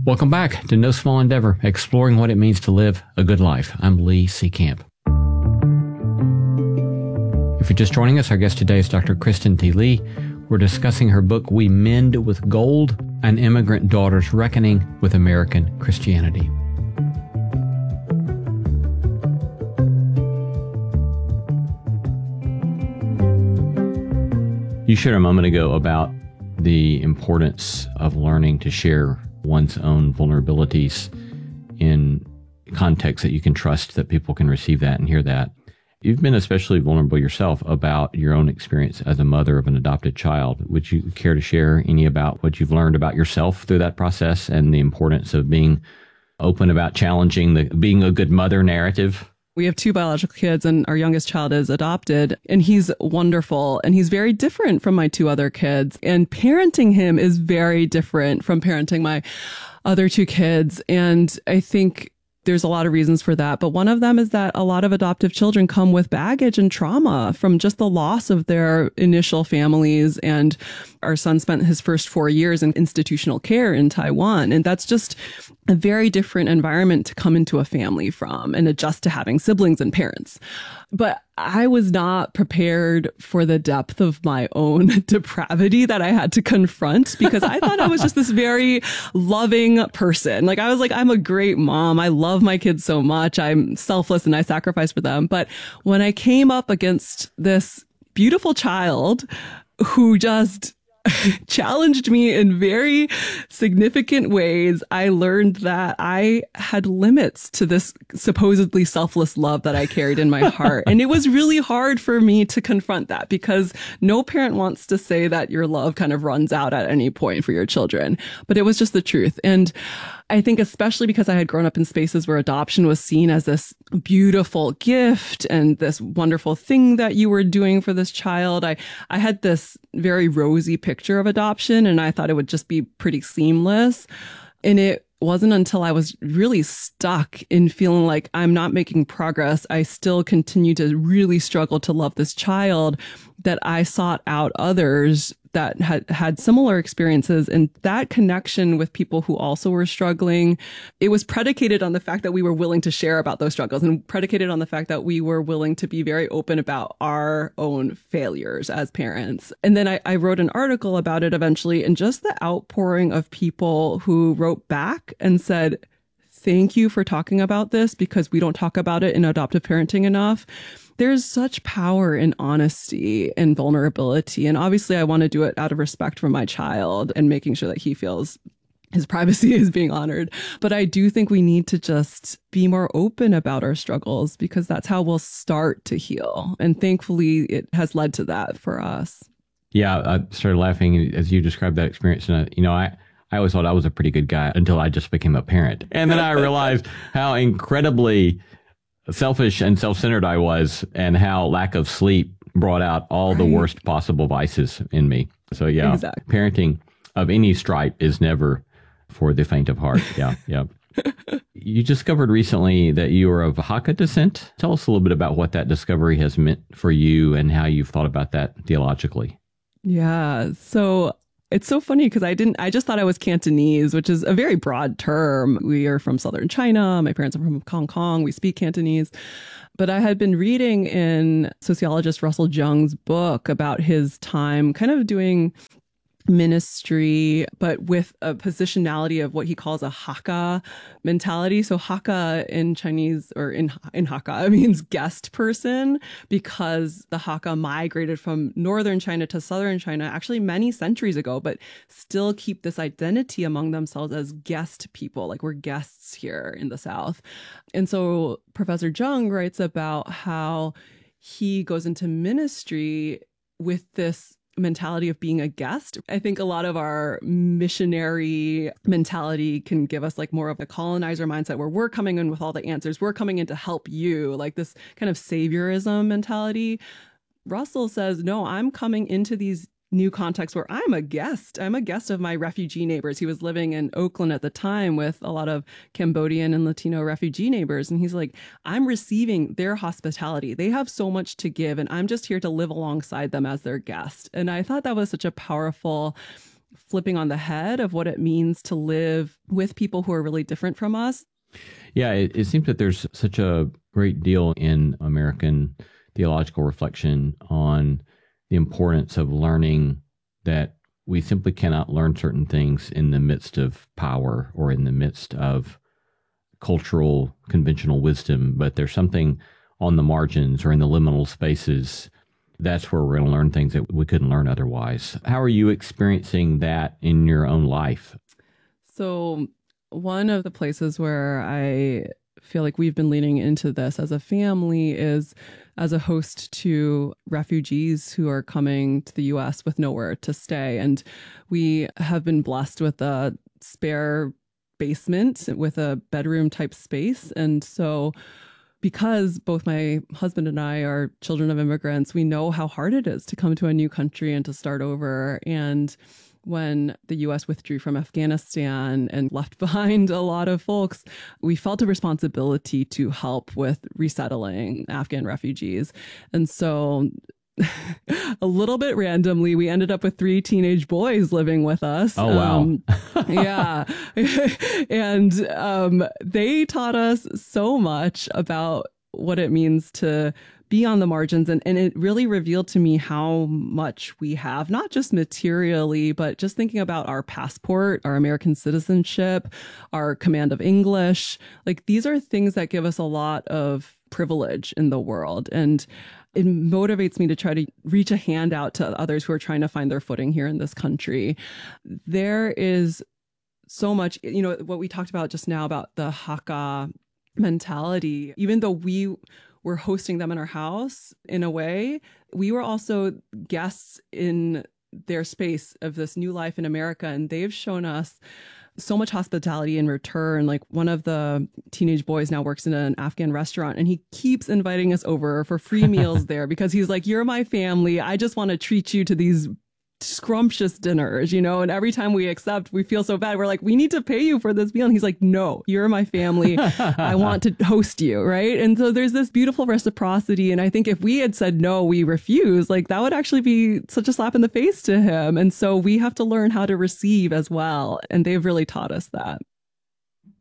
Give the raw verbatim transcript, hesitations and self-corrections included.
Welcome back to No Small Endeavor, exploring what it means to live a good life. I'm Lee Seecamp. If you're just joining us, our guest today is Doctor Kristen T. Lee. We're discussing her book, We Mend with Gold, An Immigrant Daughter's Reckoning with American Christianity. You shared a moment ago about the importance of learning to share one's own vulnerabilities in contexts that you can trust that people can receive that and hear that. You've been especially vulnerable yourself about your own experience as a mother of an adopted child. Would you care to share any about what you've learned about yourself through that process and the importance of being open about challenging the being a good mother narrative? We have two biological kids and our youngest child is adopted and he's wonderful and he's very different from my two other kids. And parenting him is very different from parenting my other two kids. And I think there's a lot of reasons for that. But one of them is that a lot of adoptive children come with baggage and trauma from just the loss of their initial families. And our son spent his first four years in institutional care in Taiwan. And that's just a very different environment to come into a family from and adjust to having siblings and parents. But I was not prepared for the depth of my own depravity that I had to confront because I thought I was just this very loving person. Like I was like, I'm a great mom. I love my kids so much. I'm selfless and I sacrifice for them. But when I came up against this beautiful child who just challenged me in very significant ways, I learned that I had limits to this supposedly selfless love that I carried in my heart. And it was really hard for me to confront that because no parent wants to say that your love kind of runs out at any point for your children. But it was just the truth. And I think especially because I had grown up in spaces where adoption was seen as this beautiful gift and this wonderful thing that you were doing for this child, I, I had this very rosy picture of adoption and I thought it would just be pretty seamless. And it wasn't until I was really stuck in feeling like I'm not making progress, I still continue to really struggle to love this child, that I sought out others that had had similar experiences. And that connection with people who also were struggling, it was predicated on the fact that we were willing to share about those struggles and predicated on the fact that we were willing to be very open about our own failures as parents. And then I, I wrote an article about it eventually, and just the outpouring of people who wrote back and said, thank you for talking about this because we don't talk about it in adoptive parenting enough. There's such power in honesty and vulnerability. And obviously I want to do it out of respect for my child and making sure that he feels his privacy is being honored. But I do think we need to just be more open about our struggles because that's how we'll start to heal. And thankfully it has led to that for us. Yeah, I started laughing as you described that experience. And, uh, you know, I, I always thought I was a pretty good guy until I just became a parent. And then I realized how incredibly selfish and self-centered I was and how lack of sleep brought out all right. the worst possible vices in me. So yeah, exactly. Parenting of any stripe is never for the faint of heart. Yeah, yeah. You discovered recently that you are of Hakka descent. Tell us a little bit about what that discovery has meant for you and how you've thought about that theologically. Yeah, so it's so funny because I didn't, I just thought I was Cantonese, which is a very broad term. We are from southern China. My parents are from Hong Kong. We speak Cantonese. But I had been reading in sociologist Russell Jung's book about his time kind of doing ministry, but with a positionality of what he calls a Hakka mentality. So Hakka in Chinese or in in Hakka means guest person because the Hakka migrated from northern China to southern China actually many centuries ago, but still keep this identity among themselves as guest people, like we're guests here in the South. And so Professor Jung writes about how he goes into ministry with this mentality of being a guest. I think a lot of our missionary mentality can give us like more of a colonizer mindset where we're coming in with all the answers. We're coming in to help you, like this kind of saviorism mentality. Russell says, no, I'm coming into these new contexts where I'm a guest. I'm a guest of my refugee neighbors. He was living in Oakland at the time with a lot of Cambodian and Latino refugee neighbors. And he's like, I'm receiving their hospitality. They have so much to give, and I'm just here to live alongside them as their guest. And I thought that was such a powerful flipping on the head of what it means to live with people who are really different from us. Yeah, it, it seems that there's such a great deal in American theological reflection on the importance of learning that we simply cannot learn certain things in the midst of power or in the midst of cultural conventional wisdom, but there's something on the margins or in the liminal spaces. That's where we're going to learn things that we couldn't learn otherwise. How are you experiencing that in your own life? So one of the places where I feel like we've been leaning into this as a family is as a host to refugees who are coming to the U S with nowhere to stay. And we have been blessed with a spare basement with a bedroom type space. And so because both my husband and I are children of immigrants, we know how hard it is to come to a new country and to start over. And when the U S withdrew from Afghanistan and left behind a lot of folks, we felt a responsibility to help with resettling Afghan refugees. And so a little bit randomly, we ended up with three teenage boys living with us. Oh, wow. Um, yeah. And um, they taught us so much about what it means to be on the margins. And, and it really revealed to me how much we have, not just materially, but just thinking about our passport, our American citizenship, our command of English. Like these are things that give us a lot of privilege in the world. And it motivates me to try to reach a hand out to others who are trying to find their footing here in this country. There is so much, you know, what we talked about just now about the Haka mentality. Even though we were hosting them in our house, in a way, we were also guests in their space of this new life in America. And they've shown us so much hospitality in return. Like one of the teenage boys now works in an Afghan restaurant and he keeps inviting us over for free meals there because he's like, you're my family. I just want to treat you to these scrumptious dinners, you know, and every time we accept, we feel so bad. We're like, we need to pay you for this meal. And he's like, no, you're my family. I want to host you. Right. And so there's this beautiful reciprocity. And I think if we had said, no, we refuse, like that would actually be such a slap in the face to him. And so we have to learn how to receive as well. And they've really taught us that.